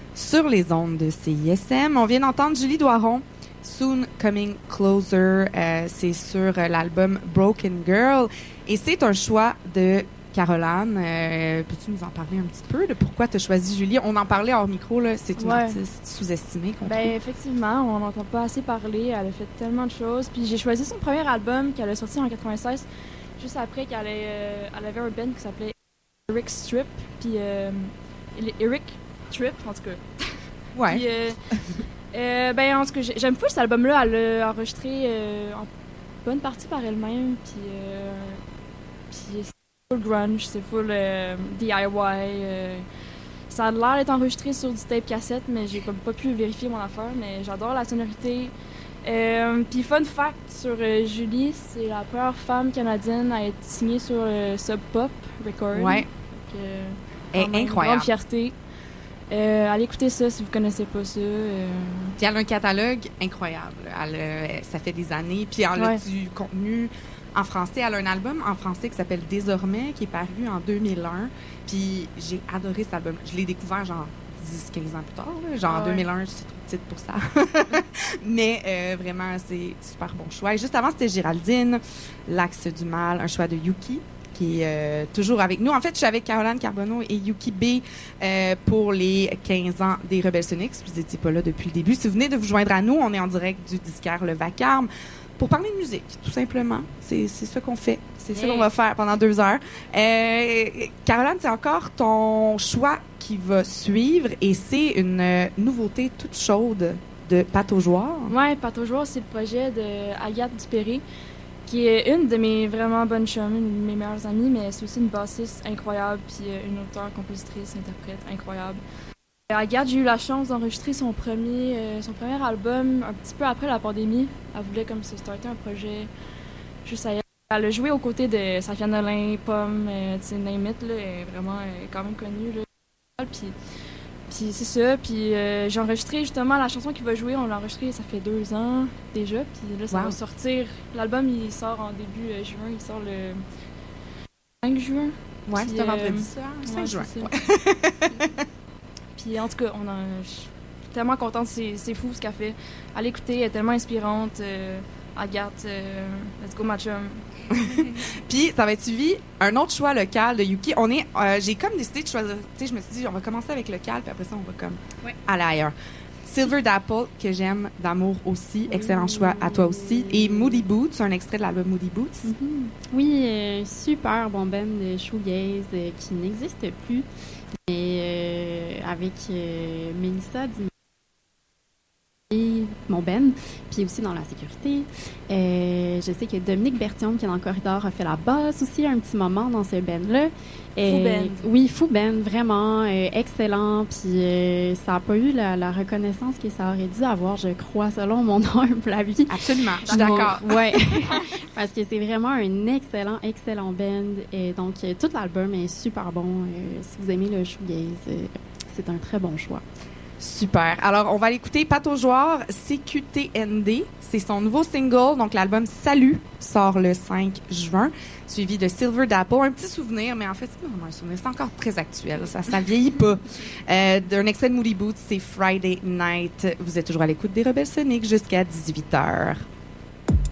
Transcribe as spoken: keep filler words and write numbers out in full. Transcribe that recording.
sur les ondes de C I S M. On vient d'entendre Julie Doiron, Soon Coming Closer. Euh, c'est sur euh, l'album Broken Girl. Et c'est un choix de Caroline. Euh, peux-tu nous en parler un petit peu de pourquoi tu as choisi Julie? On en parlait hors micro, là. C'est une ouais. artiste sous-estimée qu'on ben, trouve. Effectivement, on n'entend pas assez parler. Elle a fait tellement de choses. Puis j'ai choisi son premier album qu'elle a sorti en quatre-vingt-seize, juste après qu'elle ait, euh, elle avait un band qui s'appelait Eric Strip. Puis euh, Eric Trip, en tout cas. Ouais. Puis, euh, euh, ben, en tout cas, j'aime pas cet album-là. Elle l'a enregistré euh, en bonne partie par elle-même. Puis, euh, puis c'est full grunge, c'est full euh, D I Y. Euh, ça a l'air d'être enregistré sur du tape cassette, mais j'ai comme pas pu vérifier mon affaire. Mais j'adore la sonorité. Euh, puis fun fact sur euh, Julie, c'est la première femme canadienne à être signée sur euh, Sub Pop Record. Ouais. Donc, euh, Et quand même, incroyable. Grande fierté. Euh, allez écouter ça si vous connaissez pas ça. Euh... Puis elle a un catalogue incroyable. Elle, euh, ça fait des années. Puis elle ouais. a du contenu en français. Elle a un album en français qui s'appelle Désormais, qui est paru en deux mille un. Puis j'ai adoré cet album. Je l'ai découvert genre dix quinze ans plus tard. Là. Genre ah en ouais. deux mille un, j'étais trop petite pour ça. Mais euh, vraiment, c'est super bon choix. Et juste avant, c'était Géraldine, L'Axe du Mal, un choix de Yuki, qui est euh, toujours avec nous. En fait, je suis avec Caroline Carbonneau et Yuki B euh, pour les quinze ans des Rebelles Sonics. Vous n'étiez pas là depuis le début. Si vous venez de vous joindre à nous, on est en direct du disquaire Le Vacarme pour parler de musique, tout simplement. C'est, c'est ça qu'on fait. C'est hey. ça qu'on va faire pendant deux heures. Euh, Caroline, c'est encore ton choix qui va suivre et c'est une euh, nouveauté toute chaude de Pâte aux Joueurs. Oui, Pâte aux Joueurs, c'est le projet d'Agathe Dupéré, qui est une de mes vraiment bonnes chums, une de mes meilleures amies, mais c'est aussi une bassiste incroyable, puis une auteure, compositrice, interprète incroyable. Agathe, j'ai eu la chance d'enregistrer son premier, euh, son premier album un petit peu après la pandémie. Elle voulait comme se starter un projet juste à elle. Elle a joué aux côtés de Safia Nolin, Pomme, euh, tu sais, name it, là, elle est vraiment euh, quand même connue. Là. Puis, puis c'est ça, puis euh, j'ai enregistré justement la chanson qu'il va jouer, on l'a enregistrée, ça fait deux ans déjà, puis là ça wow. va sortir. L'album il sort en début euh, juin, il sort le cinq juin. Ouais, c'est un vendredi ça, le cinq juin. Puis en tout cas, on en, je suis tellement contente, c'est, c'est fou ce qu'elle fait. À l'écouter, elle est tellement inspirante. Euh, Agathe, euh, let's go ma chum. Puis ça va être suivi un autre choix local de Yuki. On est, euh, j'ai comme décidé de choisir, tu sais, je me suis dit, on va commencer avec local, puis après ça, on va comme ouais. aller ailleurs. Silver Dapple, que j'aime d'amour aussi, excellent choix à toi aussi. Et Moody Boots, un extrait de l'album Moody Boots. Mm-hmm. Oui, euh, super bon band de shoegaze euh, qui n'existe plus. Mais euh, avec euh, Mélissa Dimé, mon ben, puis aussi dans la sécurité. Euh, je sais que Dominique Berthiaume, qui est dans le corridor, a fait la basse aussi un petit moment dans ce band-là. Euh, fou band. Oui, fou band, vraiment euh, excellent. Puis euh, ça n'a pas eu la, la reconnaissance que ça aurait dû avoir, je crois, selon mon humble avis. Absolument, je suis d'accord. Oui, parce que c'est vraiment un excellent, excellent band. Et donc, euh, tout l'album est super bon. Euh, si vous aimez le shoegaze, euh, c'est un très bon choix. Super. Alors, on va l'écouter. Pâte aux Joueurs, C Q T N D. C'est son nouveau single. Donc, l'album Salut sort le cinq juin, suivi de Silver Dapple. Un petit souvenir, mais en fait, c'est pas vraiment un souvenir. C'est encore très actuel. Ça, ça vieillit pas. Euh, d'un extrait de Moody Boots, c'est Friday Night. Vous êtes toujours à l'écoute des Rebelles Sonics jusqu'à dix-huit heures.